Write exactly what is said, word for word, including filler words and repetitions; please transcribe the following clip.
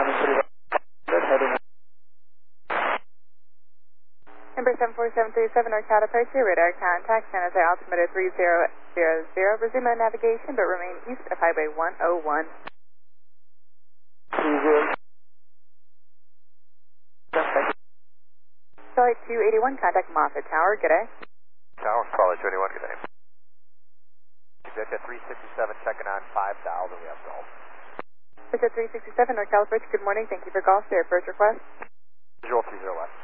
climbing pretty well. Good, heading. Number seven four seven three seven, NorCal departure, radar contact, San Jose altimeter three zero zero zero, resume on navigation, but remain east of Highway one oh one. three zero. Flight two eighty-one, contact Moffett Tower, good day. Tower, Charlie two eighty-one, good day. Jet three sixty-seven, checking on five thousand, we have calls. Jet three sixty-seven, NorCal approach, good morning, thank you for calls, your approach request. Visual three zero left.